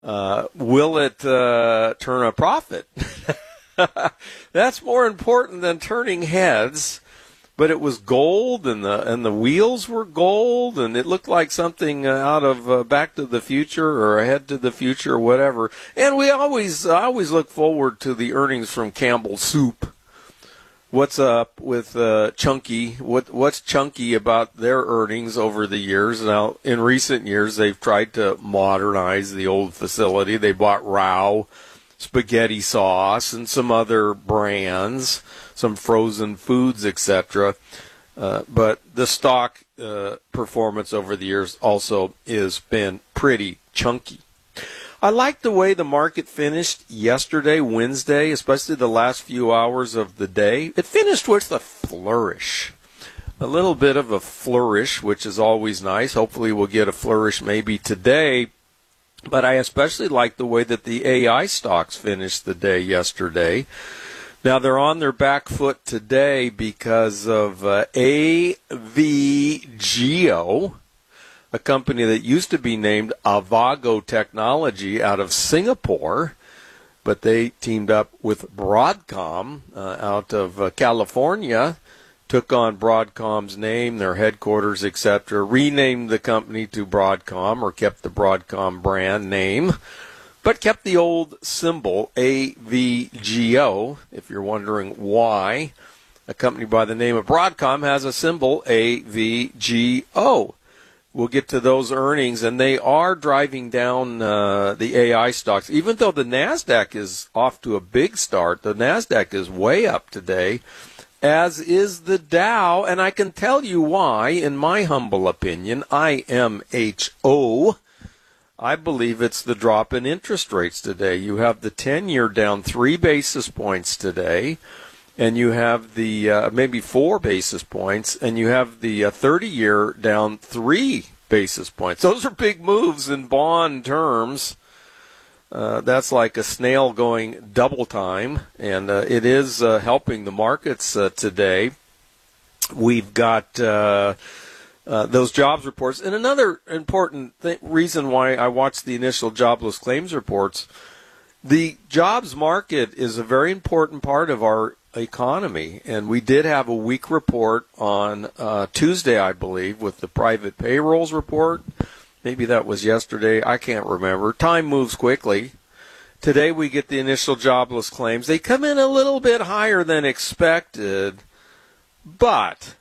Will it turn a profit? That's more important than turning heads. But it was gold, and the wheels were gold, and it looked like something out of Back to the Future or Ahead to the Future or whatever. And I always look forward to the earnings from Campbell Soup. What's up with Chunky? What's chunky about their earnings over the years? Now, in recent years, they've tried to modernize the old facility. They bought Rao spaghetti sauce and some other brands, some frozen foods, etc. But the stock performance over the years also has been pretty chunky. I like the way the market finished yesterday, Wednesday, especially the last few hours of the day. It finished with a flourish. A little bit of a flourish, which is always nice. Hopefully we'll get a flourish maybe today. But I especially like the way that the AI stocks finished the day yesterday. Now, they're on their back foot today because of AVGO, a company that used to be named Avago Technology out of Singapore, but they teamed up with Broadcom out of California, took on Broadcom's name, their headquarters, etc., renamed the company to Broadcom, or kept the Broadcom brand name, but kept the old symbol, AVGO, if you're wondering why. A company by the name of Broadcom has a symbol, AVGO. We'll get to those earnings, and they are driving down the AI stocks. Even though the NASDAQ is off to a big start, the NASDAQ is way up today, as is the Dow, and I can tell you why, in my humble opinion, IMHO. I believe it's the drop in interest rates today. You have the 10-year down 3 basis points today, and you have the maybe 4 basis points, and you have the 30-year down 3 basis points. Those are big moves in bond terms. That's like a snail going double time, and it is helping the markets today. We've got those jobs reports. And another important reason why I watched the initial jobless claims reports, the jobs market is a very important part of our economy, and we did have a weak report on Tuesday, I believe, with the private payrolls report. Maybe that was yesterday. I can't remember. Time moves quickly. Today we get the initial jobless claims. They come in a little bit higher than expected, but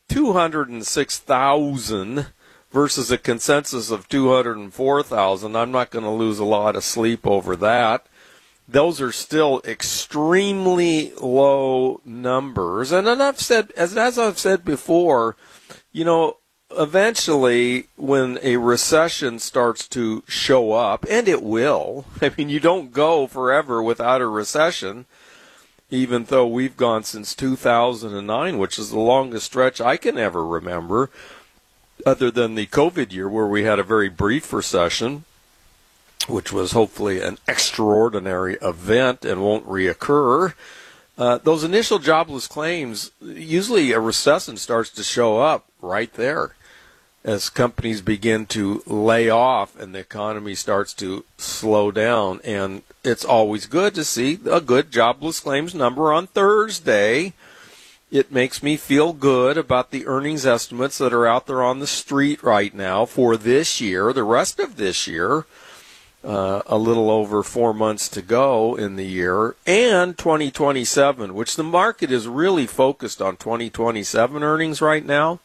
206,000 versus a consensus of 204,000. I'm not going to lose a lot of sleep over that. Those are still extremely low numbers. And as I've said before, eventually, when a recession starts to show up, and it will, I mean, you don't go forever without a recession, even though we've gone since 2009, which is the longest stretch I can ever remember, other than the COVID year where we had a very brief recession, which was hopefully an extraordinary event and won't reoccur. Those initial jobless claims, usually a recession starts to show up right there as companies begin to lay off and the economy starts to slow down. And it's always good to see a good jobless claims number on Thursday. It makes me feel good about the earnings estimates that are out there on the street right now for this year, the rest of this year. A little over 4 months to go in the year, and 2027, which the market is really focused on 2027 earnings right now.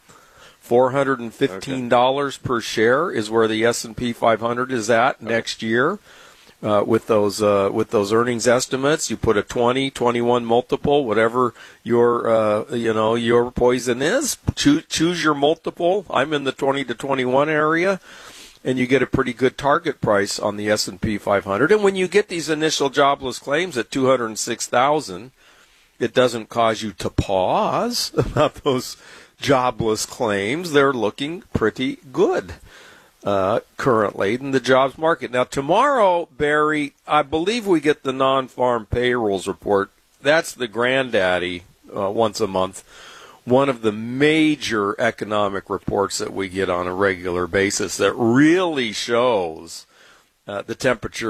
$415 per share is where the S&P 500 is at next year. With those earnings estimates, you put a 20, 21 multiple, whatever your poison is. Choose your multiple. I'm in the 20 to 21 area. And you get a pretty good target price on the S&P 500. And when you get these initial jobless claims at 206,000, it doesn't cause you to pause about those jobless claims. They're looking pretty good currently in the jobs market. Now, tomorrow, Barry, I believe we get the non-farm payrolls report. That's the granddaddy once a month. One of the major economic reports that we get on a regular basis that really shows the temperature